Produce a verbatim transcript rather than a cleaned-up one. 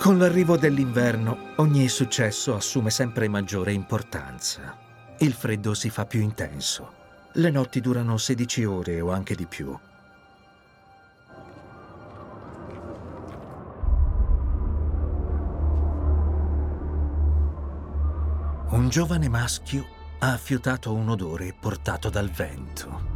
Con l'arrivo dell'inverno, ogni successo assume sempre maggiore importanza. Il freddo si fa più intenso. Le notti durano sedici ore o anche di più. Un giovane maschio ha affiutato un odore portato dal vento.